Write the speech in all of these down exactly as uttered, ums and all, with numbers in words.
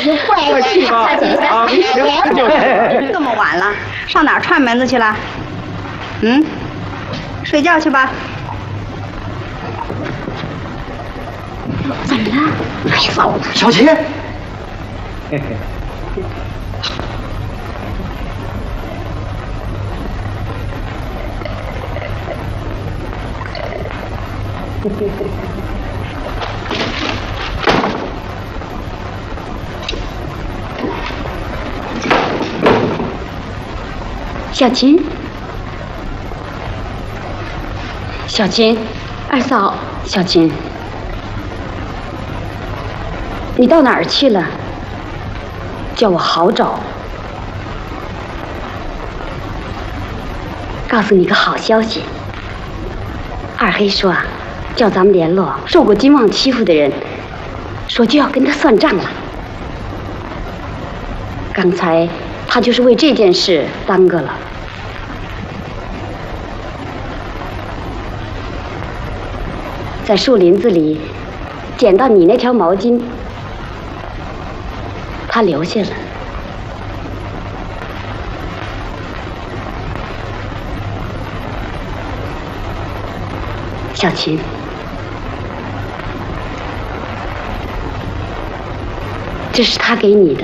快去吧！啊，行，就这么晚了，上哪儿串门子去了？嗯，睡觉去吧。 怎么了？哎呀，糟了！ 小琴。 小琴，小琴，二嫂，小琴，你到哪儿去了？叫我好找。告诉你个好消息，二黑说啊，叫咱们联络受过金旺欺负的人，说就要跟他算账了。刚才他就是为这件事耽搁了。在树林子里捡到你那条毛巾，他留下了。小琴，这是他给你的。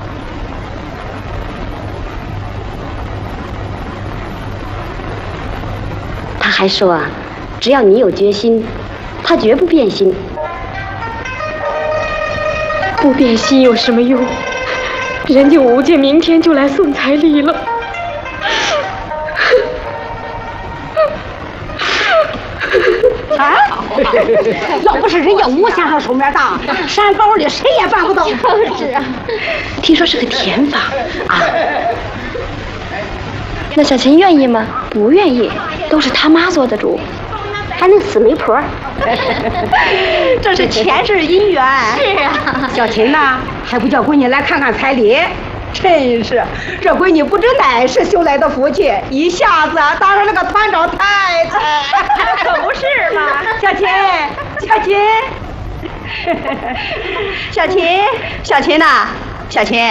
他还说啊，只要你有决心，他绝不变心。 不变心有什么用？人家吴家明天就来送彩礼了。 啊！要不是人家吴先生手面大，山包里谁也办不到。 是啊，听说是个甜法啊。那小琴愿意吗？不愿意，都是他妈做的主，还能死媒婆。 这是前世姻缘。 是啊，小琴呐，还不叫闺女来看看彩礼？真是，这闺女不知哪是修来的福气，一下子啊当上了个团长太太。 可不是嘛， 小琴，小琴， 小琴，小琴呐，小琴，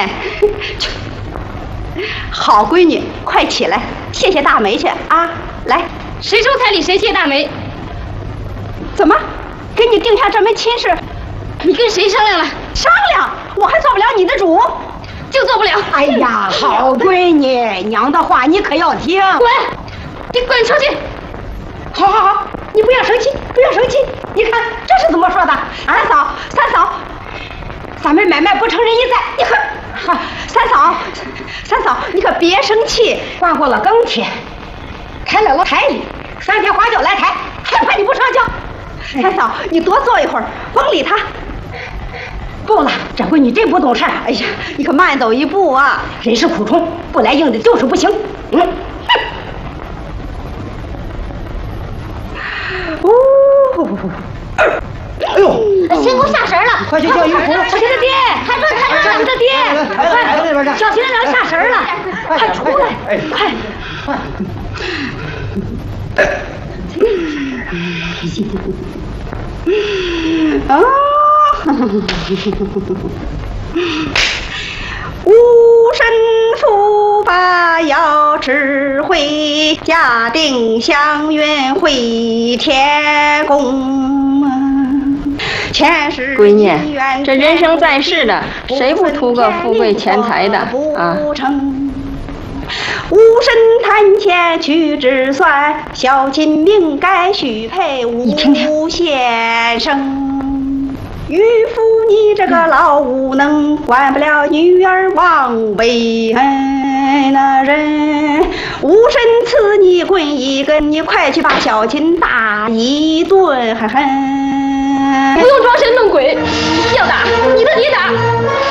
好闺女，快起来，谢谢大梅去啊！来， 谁收彩礼谁谢大梅。 怎么，给你定下这门亲事？ 你跟谁商量了？ 商量，我还做不了你的主。 就做不了。 哎呀，好闺女，娘的话你可要听。 滚！你滚出去！ 好好好，你不要生气，不要生气。你看这是怎么说的？三嫂，三嫂，咱们买卖不成仁义在。你可，啊、 三嫂，三嫂，你可别生气。 换过了更天，开了了彩礼，三天花轿来抬，还怕你不上轿？ 三嫂，你多坐一会儿，甭理他。 够了，这闺女真不懂事。 哎呀，你可慢走一步啊！ 人是苦虫，不来硬的就是不行。嗯， 哦， 哎呦， 先给我下神了！ 快去叫玉虎！ 小琴的爹， 抬转抬转， 小琴的爹， 快！ 小琴的娘下神了，快出来，快！快！啊！无神父把要智慧，嘉定祥云回天宫。前世闺女，这人生在世的，谁不图个富贵钱财的啊？ 无神谈钱屈指算，小琴命该许配吴先生。渔夫，你这个老无能，管不了女儿枉为那人。无神赐你棍一根，你快去把小琴打一顿。 不用装神弄鬼，要打你的你打。